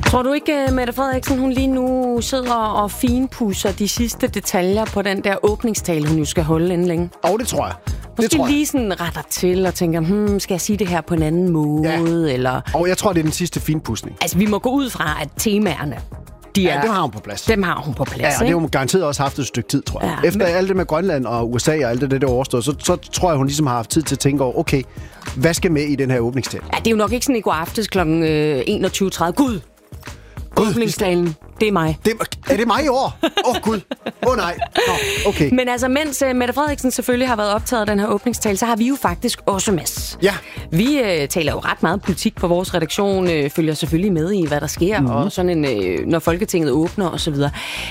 Tror du ikke, Mette Frederiksen, hun lige nu sidder og finpudser de sidste detaljer på den der åbningstale, hun jo skal holde inden længe? Det tror jeg. Måske lige sådan retter til og tænker, skal jeg sige det her på en anden måde? Ja. Eller... Og jeg tror, det er den sidste finpudsning. Altså, vi må gå ud fra, at temaerne... dem har hun på plads. Dem har hun på plads, ja, og det har hun garanteret også haft et stykke tid, tror jeg. Ja, Efter alt det med Grønland og USA og alt det der overstået, så tror jeg, hun ligesom har haft tid til at tænke over, okay, hvad skal med i den her åbningstale? Ja, det er jo nok ikke sådan i går aftes kl. 21.30. Gud! Åbningstalen, det er mig. Er det mig i år? Gud. Nej. Nå, okay. Men altså, mens Mette Frederiksen selvfølgelig har været optaget af den her åbningstale, så har vi jo faktisk også, Mads. Ja. Vi taler jo ret meget politik på vores redaktion, følger selvfølgelig med i, hvad der sker, og sådan når Folketinget åbner og så videre.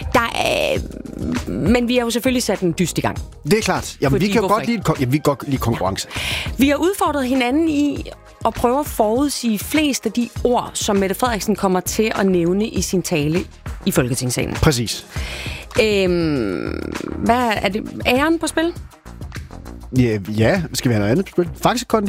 Men vi har jo selvfølgelig sat en dyst i gang. Det er klart. Jamen, vi kan godt lide konkurrence. Vi har udfordret hinanden i at prøve at forudsige flest af de ord, som Mette Frederiksen kommer til at nævne i sin tale i Folketingssalen. Præcis. Hvad er det? Æren på spil? Ja. Skal vi have noget andet på spil? Faktisk, Kondi?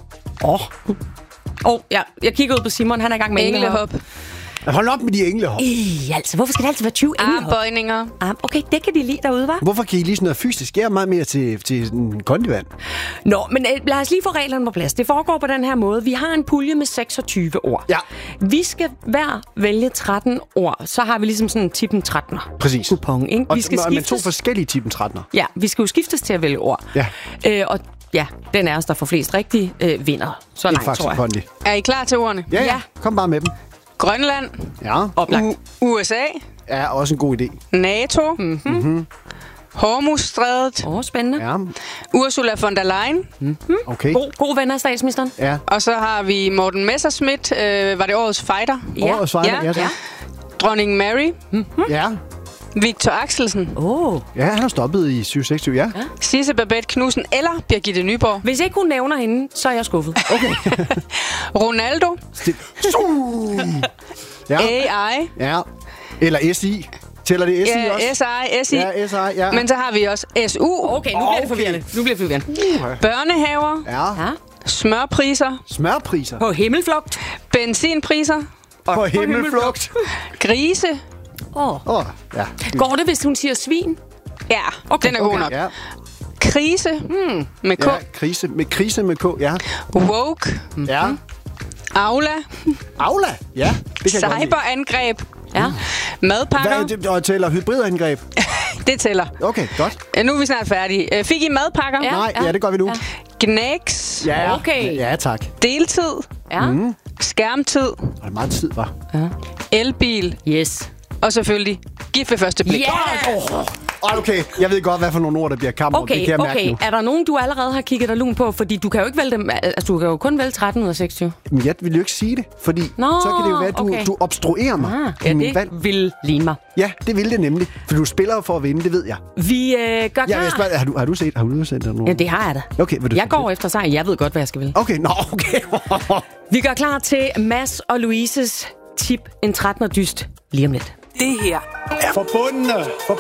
Ja. Jeg kigger ud på Simon, han er i gang med englehop. Hold op med de englehop. Altså, hvorfor skal det altid være 20 englehop? Armbøjninger. Okay, det kan de lide derude, hva'? Hvorfor kan I lige sådan noget fysisk? Jeg er meget mere til en kondivand. Nå, men lad os lige få reglerne på plads. Det foregår på den her måde. Vi har en pulje med 26 ord. Ja. Vi skal hver vælge 13 ord. Så har vi ligesom sådan en tippen 13'er. Præcis. Kupon, ikke? Vi skal med 2 forskellige tippen 13'er. Ja, vi skal jo skiftes til at vælge ord. Ja. Og ja, den er os, der får flest rigtige vinder. Så langt, tror jeg. Kondi. Er I klar til ordene? Ja. Kom bare med dem. Grønland. Ja. Oplagt. USA. Er også en god idé. NATO. Hormuzstrædet. Spændende. Ja. Ursula von der Leyen. Okay. God venner, statsministeren. Ja. Og så har vi Morten Messerschmidt. Var det årets fighter? Ja. Årets fighter, ja. Dronning Mary. Ja. Victor Axelsen. Ja, han har stoppet i 726, ja. Sisse Babette Knudsen eller Birgitte Nyborg. Hvis ikke hun nævner hende, så er jeg skuffet. Okay. Ronaldo. Ja. AI. Ja. Eller SI. Tæller det SI også? SI. Ja, SI, ja. Men så har vi også SU. Okay, nu bliver det forvirrende. Børnehaver. Ja. Smørpriser. Smørpriser. På himmelflugt. Benzinpriser. På himmelflugt. Grise. Ja. Går det, hvis hun siger svin? Ja, okay, den er god nok. Ja. Krise. Med K. Ja, krise med K, ja. Woke. Ja. Aula. Aula, ja. Det kan Cyberangreb. Ja. Madpakker. Og tæller hybridangreb. Det tæller. Okay, godt. Nu er vi snart færdige. Fik I madpakker? Nej, det gør vi nu. Ja. Gnæks. Ja, Okay. Ja, tak. Deltid. Ja. Skærmtid. Og det er meget tid, var. Elbil. Yes. Og selvfølgelig gift ved første blik. Okay, jeg ved godt, hvad for nogle ord, der bliver kammer. Det kan jeg mærke nu. Er der nogen, du allerede har kigget dig lun på? Fordi du kan jo ikke vælge dem. Altså, du kan jo kun vælge 13 ud af 26. Men jeg vil jo ikke sige det, fordi så kan det jo være, at du obstruerer mig i min valg. Det vil ligne mig. Ja, det vil det nemlig. For du spiller jo for at vinde, det ved jeg. Vi gør klar. Jeg spørger, har du set nogen? Ja, det har jeg da. Okay, jeg går efter sejr. Jeg ved godt, hvad jeg skal vælge. Okay, okay. Vi gør klar til Mads og Louises tip en 13'er dyst lige om lidt. Det her er forbundne